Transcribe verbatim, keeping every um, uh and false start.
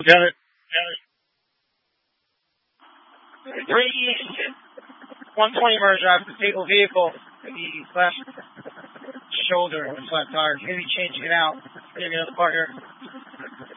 Got it. Got it. Three one twenty merge drive, fatal vehicle, the left shoulder, left tire. Maybe changing it out. Maybe another part here.